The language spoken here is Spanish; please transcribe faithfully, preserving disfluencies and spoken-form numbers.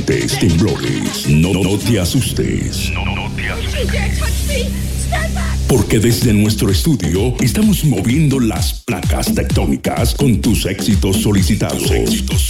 Temblores, no, no te asustes. No, no te asustes. Porque desde nuestro estudio estamos moviendo las placas tectónicas con tus éxitos solicitados. Tus éxitos